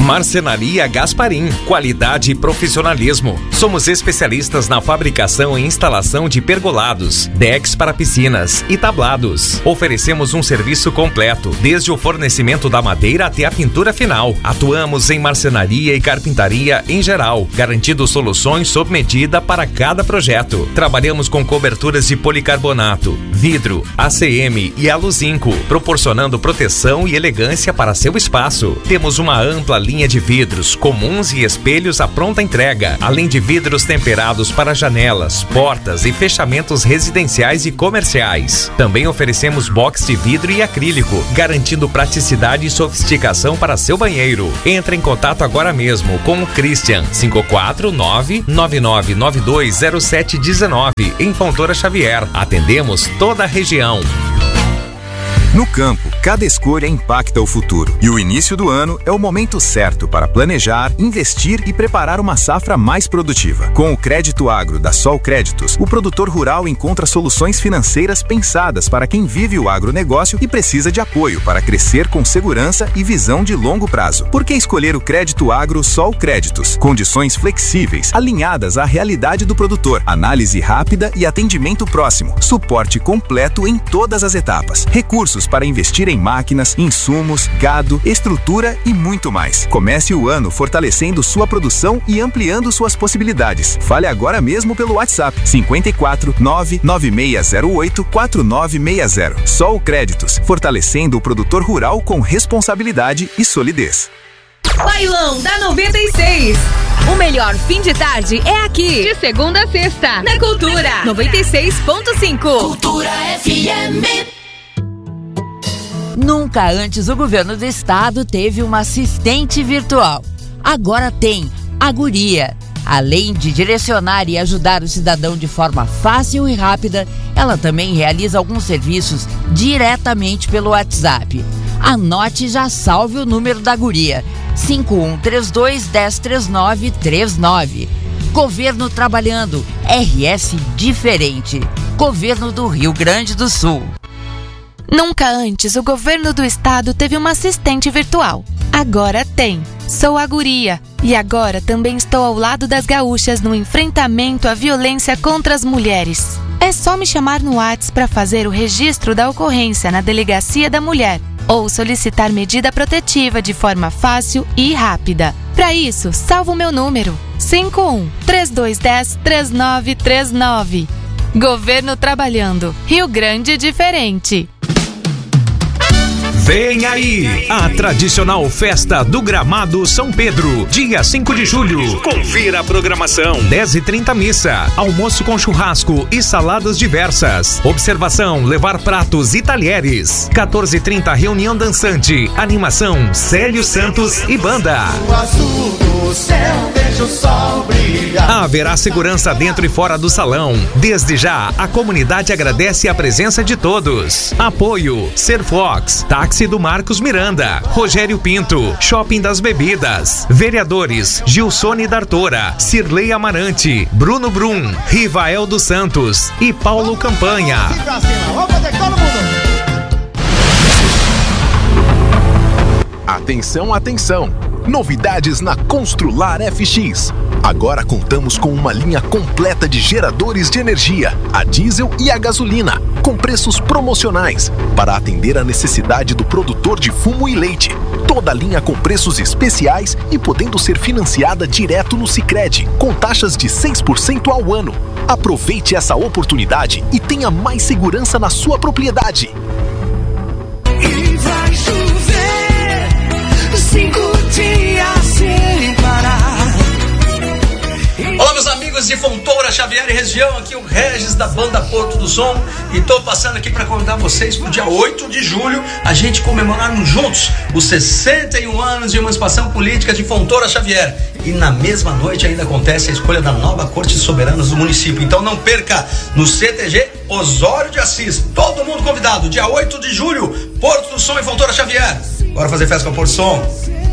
Marcenaria Gasparim, qualidade e profissionalismo. Somos especialistas na fabricação e instalação de pergolados, decks para piscinas e tablados. Oferecemos um serviço completo, desde o fornecimento da madeira até a pintura final. Atuamos em marcenaria e carpintaria em geral, garantindo soluções sob medida para cada projeto. Trabalhamos com coberturas de policarbonato, vidro, ACM e aluzinco, proporcionando proteção e elegância para seu espaço. Temos uma ampla linha de vidros comuns e espelhos à pronta entrega, além de vidros temperados para janelas, portas e fechamentos residenciais e comerciais. Também oferecemos box de vidro e acrílico, garantindo praticidade e sofisticação para seu banheiro. Entre em contato agora mesmo com o Christian, 549-99920719, em Fontoura Xavier. Atendemos toda a região. No campo, cada escolha impacta o futuro. E o início do ano é o momento certo para planejar, investir e preparar uma safra mais produtiva. Com o Crédito Agro da Sol Créditos, o produtor rural encontra soluções financeiras pensadas para quem vive o agronegócio e precisa de apoio para crescer com segurança e visão de longo prazo. Por que escolher o Crédito Agro Sol Créditos? Condições flexíveis, alinhadas à realidade do produtor, análise rápida e atendimento próximo, suporte completo em todas as etapas, recursos para investir em máquinas, insumos, gado, estrutura e muito mais. Comece o ano fortalecendo sua produção e ampliando suas possibilidades. Fale agora mesmo pelo WhatsApp 54 99608 4960. Sol Créditos, fortalecendo o produtor rural com responsabilidade e solidez. Bailão da 96. O melhor fim de tarde é aqui. De segunda a sexta, na Cultura 96.5. Cultura FM. Nunca antes o governo do estado teve uma assistente virtual. Agora tem a Guria. Além de direcionar e ajudar o cidadão de forma fácil e rápida, ela também realiza alguns serviços diretamente pelo WhatsApp. Anote e já salve o número da Guria: 5132-103939. Governo trabalhando, RS diferente. Governo do Rio Grande do Sul. Nunca antes o governo do estado teve uma assistente virtual. Agora tem. Sou a Guria e agora também estou ao lado das gaúchas no enfrentamento à violência contra as mulheres. É só me chamar no WhatsApp para fazer o registro da ocorrência na Delegacia da Mulher ou solicitar medida protetiva de forma fácil e rápida. Para isso, salva o meu número: 51-3210-3939. Governo trabalhando. Rio Grande diferente. Vem aí, a tradicional festa do Gramado São Pedro, dia 5 de julho. Confira a programação. 10h30 missa, almoço com churrasco e saladas diversas. Observação, levar pratos e talheres. 14h30 reunião dançante, animação Célio Santos e banda. O azul do céu, vejo o sol brilhar. Haverá segurança dentro e fora do salão. Desde já, a comunidade agradece a presença de todos. Apoio Serfox, Táxi do Marcos Miranda, Rogério Pinto, Shopping das Bebidas, vereadores Gilsone D'Artora, Cirlei Amarante, Bruno Brum, Rivael dos Santos e Paulo Campanha. Atenção, atenção! Novidades na Constrular FX. Agora contamos com uma linha completa de geradores de energia, a diesel e a gasolina, com preços promocionais, para atender a necessidade do produtor de fumo e leite. Toda a linha com preços especiais e podendo ser financiada direto no Sicredi, com taxas de 6% ao ano. Aproveite essa oportunidade e tenha mais segurança na sua propriedade. E vai chover 5 dias sem parar. Olá, meus amigos de Fontoura Xavier e região, aqui o Regis da banda Porto do Som, e tô passando aqui para convidar vocês pro dia 8 de julho a gente comemorarmos juntos os 61 anos de emancipação política de Fontoura Xavier, e na mesma noite ainda acontece a escolha da nova Corte de Soberanos do município. Então não perca, no CTG Osório de Assis, todo mundo convidado, dia 8 de julho, Porto do Som e Fontoura Xavier. Bora fazer festa com o Porto do Som.